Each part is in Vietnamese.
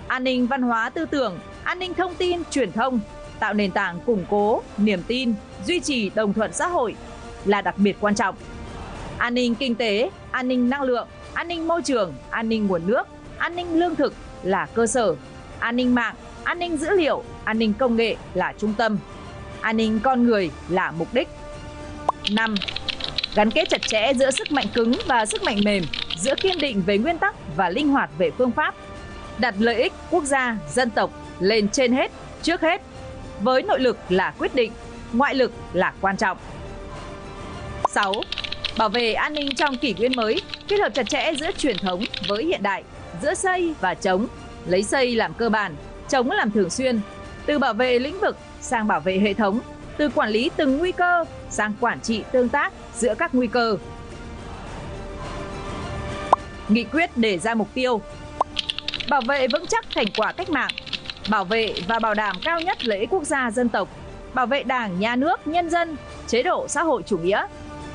an ninh văn hóa tư tưởng, an ninh thông tin, truyền thông, tạo nền tảng củng cố, niềm tin, duy trì đồng thuận xã hội là đặc biệt quan trọng. An ninh kinh tế, an ninh năng lượng, an ninh môi trường, an ninh nguồn nước, an ninh lương thực là cơ sở, an ninh mạng, an ninh dữ liệu, an ninh công nghệ là trung tâm, an ninh con người là mục đích. 5. Gắn kết chặt chẽ giữa sức mạnh cứng và sức mạnh mềm, giữa kiên định về nguyên tắc và linh hoạt về phương pháp, đặt lợi ích quốc gia, dân tộc lên trên hết, trước hết, với nội lực là quyết định, ngoại lực là quan trọng. 6. Bảo vệ an ninh trong kỷ nguyên mới, kết hợp chặt chẽ giữa truyền thống với hiện đại, giữa xây và chống, lấy xây làm cơ bản, chống làm thường xuyên, từ bảo vệ lĩnh vực sang bảo vệ hệ thống, từ quản lý từng nguy cơ sang quản trị tương tác giữa các nguy cơ. Nghị quyết đề ra mục tiêu: bảo vệ vững chắc thành quả cách mạng, bảo vệ và bảo đảm cao nhất lợi ích quốc gia dân tộc, bảo vệ Đảng, Nhà nước, nhân dân, chế độ xã hội chủ nghĩa,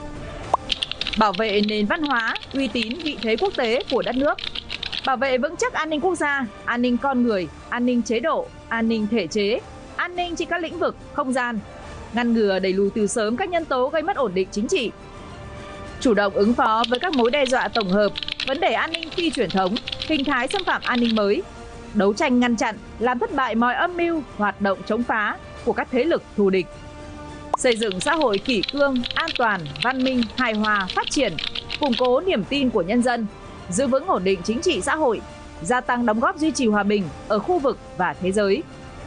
bảo vệ nền văn hóa, uy tín, vị thế quốc tế của đất nước, bảo vệ vững chắc an ninh quốc gia, an ninh con người, an ninh chế độ, an ninh thể chế, an ninh trên các lĩnh vực, không gian, ngăn ngừa đẩy lùi từ sớm các nhân tố gây mất ổn định chính trị, chủ động ứng phó với các mối đe dọa tổng hợp, vấn đề an ninh phi truyền thống, hình thái xâm phạm an ninh mới, đấu tranh ngăn chặn, làm thất bại mọi âm mưu, hoạt động chống phá của các thế lực thù địch, xây dựng xã hội kỷ cương, an toàn, văn minh, hài hòa, phát triển, củng cố niềm tin của nhân dân, giữ vững ổn định chính trị xã hội, gia tăng đóng góp duy trì hòa bình ở khu vực và thế giới.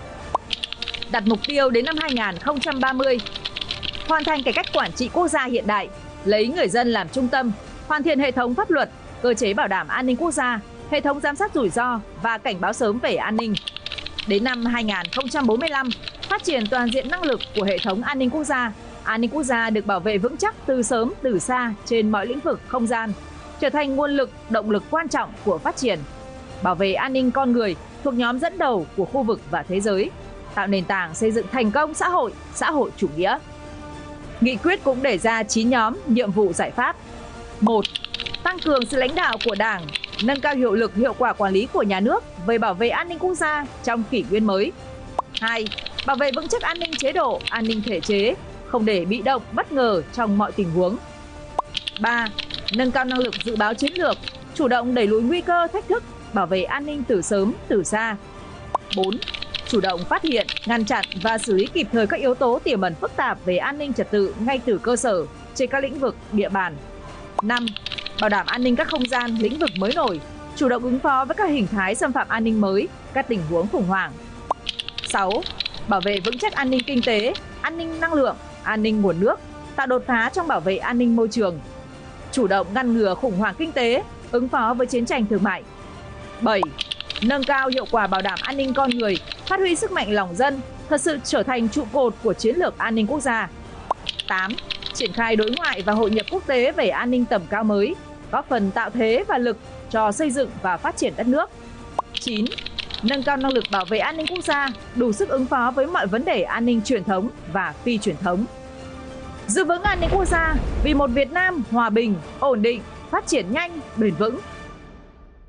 Đặt mục tiêu đến năm 2030, hoàn thành cải cách quản trị quốc gia hiện đại, lấy người dân làm trung tâm, hoàn thiện hệ thống pháp luật, cơ chế bảo đảm an ninh quốc gia, hệ thống giám sát rủi ro và cảnh báo sớm về an ninh. Đến năm 2045, phát triển toàn diện năng lực của hệ thống an ninh quốc gia được bảo vệ vững chắc từ sớm từ xa trên mọi lĩnh vực không gian, trở thành nguồn lực, động lực quan trọng của phát triển, bảo vệ an ninh con người thuộc nhóm dẫn đầu của khu vực và thế giới, tạo nền tảng xây dựng thành công xã hội chủ nghĩa. Nghị quyết cũng đề ra 9 nhóm nhiệm vụ giải pháp. 1. Tăng cường sự lãnh đạo của Đảng, nâng cao hiệu lực hiệu quả quản lý của nhà nước về bảo vệ an ninh quốc gia trong kỷ nguyên mới. 2. Bảo vệ vững chắc an ninh chế độ, an ninh thể chế, không để bị động, bất ngờ trong mọi tình huống. 3. Nâng cao năng lực dự báo chiến lược, chủ động đẩy lùi nguy cơ, thách thức, bảo vệ an ninh từ sớm, từ xa. 4. Chủ động phát hiện, ngăn chặn và xử lý kịp thời các yếu tố tiềm ẩn phức tạp về an ninh trật tự ngay từ cơ sở, trên các lĩnh vực, địa bàn. 5. Bảo đảm an ninh các không gian, lĩnh vực mới nổi, chủ động ứng phó với các hình thái xâm phạm an ninh mới, các tình huống khủng hoảng. 6. Bảo vệ vững chắc an ninh kinh tế, an ninh năng lượng, an ninh nguồn nước, tạo đột phá trong bảo vệ an ninh môi trường, chủ động ngăn ngừa khủng hoảng kinh tế, ứng phó với chiến tranh thương mại. 7. Nâng cao hiệu quả bảo đảm an ninh con người, phát huy sức mạnh lòng dân, thật sự trở thành trụ cột của chiến lược an ninh quốc gia. 8. Triển khai đối ngoại và hội nhập quốc tế về an ninh tầm cao mới, góp phần tạo thế và lực cho xây dựng và phát triển đất nước. 9. Nâng cao năng lực bảo vệ an ninh quốc gia, đủ sức ứng phó với mọi vấn đề an ninh truyền thống và phi truyền thống. Giữ vững an ninh quốc gia vì một Việt Nam hòa bình, ổn định, phát triển nhanh, bền vững.